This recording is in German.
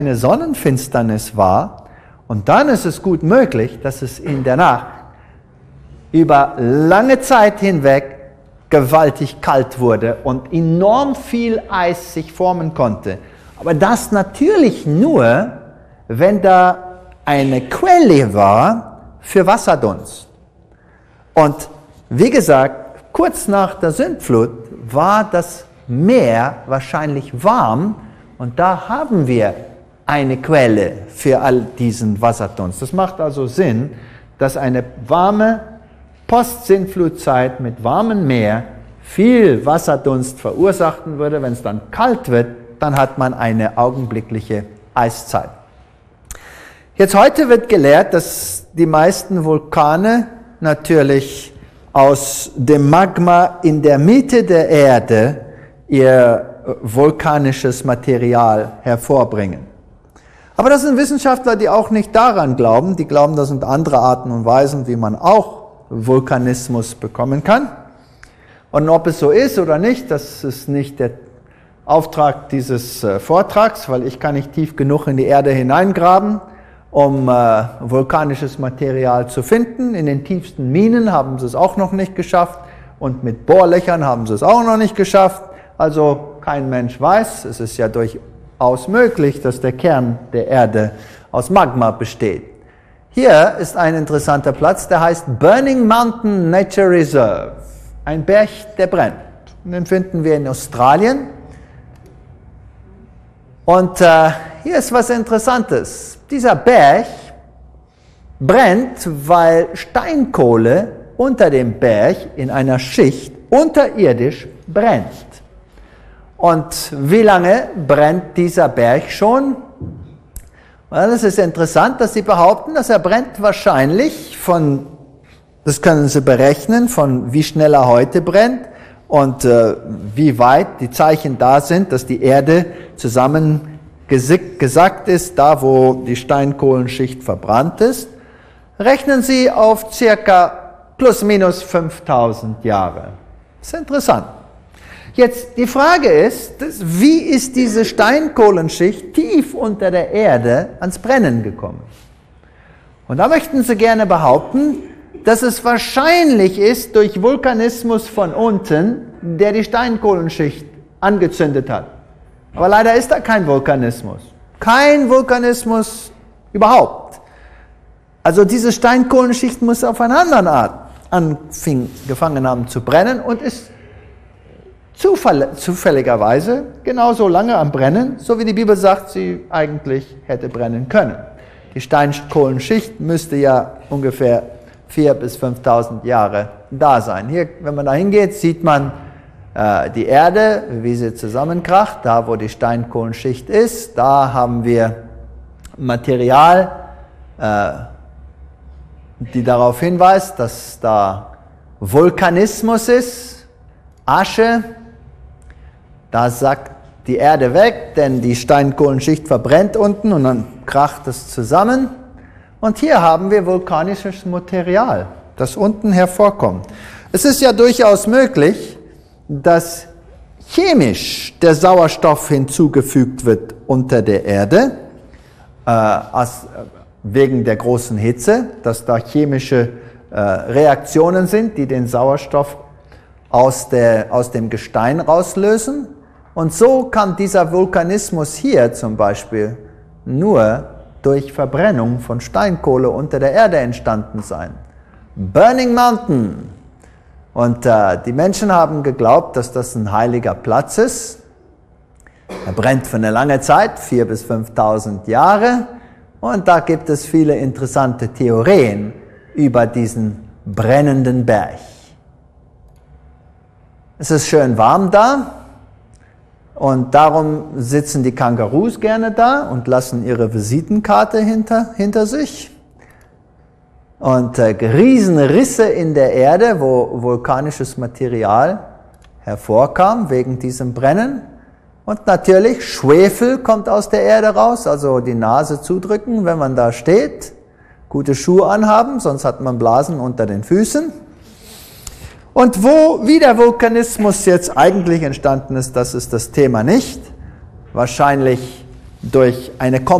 eine Sonnenfinsternis war. Und dann ist es gut möglich, dass es in der Nacht über lange Zeit hinweg gewaltig kalt wurde und enorm viel Eis sich formen konnte. Aber das natürlich nur, wenn da eine Quelle war für Wasserdunst. Und wie gesagt, kurz nach der Sintflut war das Meer wahrscheinlich warm und da haben wir eine Quelle für all diesen Wasserdunst. Das macht also Sinn, dass eine warme Post-Sintflutzeit mit warmem Meer viel Wasserdunst verursachen würde. Wenn es dann kalt wird, dann hat man eine augenblickliche Eiszeit. Jetzt heute wird gelehrt, dass die meisten Vulkane natürlich aus dem Magma in der Mitte der Erde ihr vulkanisches Material hervorbringen. Aber das sind Wissenschaftler, die auch nicht daran glauben. Die glauben, das sind andere Arten und Weisen, wie man auch Vulkanismus bekommen kann. Und ob es so ist oder nicht, das ist nicht der Auftrag dieses Vortrags, weil ich kann nicht tief genug in die Erde hineingraben, um vulkanisches Material zu finden. In den tiefsten Minen haben sie es auch noch nicht geschafft und mit Bohrlöchern haben sie es auch noch nicht geschafft. Also kein Mensch weiß, es ist ja durchaus möglich, dass der Kern der Erde aus Magma besteht. Hier ist ein interessanter Platz, der heißt Burning Mountain Nature Reserve. Ein Berg, der brennt. Und den finden wir in Australien. Und hier ist was Interessantes. Dieser Berg brennt, weil Steinkohle unter dem Berg in einer Schicht unterirdisch brennt. Und wie lange brennt dieser Berg schon? Well, es ist interessant, dass sie behaupten, dass er brennt wahrscheinlich das können sie berechnen, von wie schnell er heute brennt und wie weit die Zeichen da sind, dass die Erde zusammengesackt ist, da wo die Steinkohlenschicht verbrannt ist. Rechnen Sie auf circa plus minus 5000 Jahre. Das ist interessant. Jetzt die Frage ist, wie ist diese Steinkohlenschicht tief unter der Erde ans Brennen gekommen? Und da möchten sie gerne behaupten, dass es wahrscheinlich ist durch Vulkanismus von unten, der die Steinkohlenschicht angezündet hat. Aber leider ist da kein Vulkanismus. Kein Vulkanismus überhaupt. Also diese Steinkohlenschicht muss auf eine andere Art angefangen haben zu brennen und ist zufälligerweise genauso lange am Brennen, so wie die Bibel sagt, sie eigentlich hätte brennen können. Die Steinkohlenschicht müsste ja ungefähr 4.000 bis 5.000 Jahre da sein. Hier, wenn man da hingeht, sieht man die Erde, wie sie zusammenkracht, da wo die Steinkohlenschicht ist. Da haben wir Material, die darauf hinweist, dass da Vulkanismus ist, Asche. Da sackt die Erde weg, denn die Steinkohlenschicht verbrennt unten und dann kracht es zusammen. Und hier haben wir vulkanisches Material, das unten hervorkommt. Es ist ja durchaus möglich, dass chemisch der Sauerstoff hinzugefügt wird unter der Erde, wegen der großen Hitze, dass da chemische Reaktionen sind, die den Sauerstoff aus dem Gestein rauslösen. Und so kann dieser Vulkanismus hier zum Beispiel nur durch Verbrennung von Steinkohle unter der Erde entstanden sein. Burning Mountain. Und die Menschen haben geglaubt, dass das ein heiliger Platz ist. Er brennt für eine lange Zeit, 4.000 bis 5.000 Jahre. Und da gibt es viele interessante Theorien über diesen brennenden Berg. Es ist schön warm da. Und darum sitzen die Kängurus gerne da und lassen ihre Visitenkarte hinter sich. Und Riesenrisse in der Erde, wo vulkanisches Material hervorkam wegen diesem Brennen. Und natürlich Schwefel kommt aus der Erde raus, also die Nase zudrücken, wenn man da steht. Gute Schuhe anhaben, sonst hat man Blasen unter den Füßen. Und wie der Vulkanismus jetzt eigentlich entstanden ist, das ist das Thema nicht. Wahrscheinlich durch eine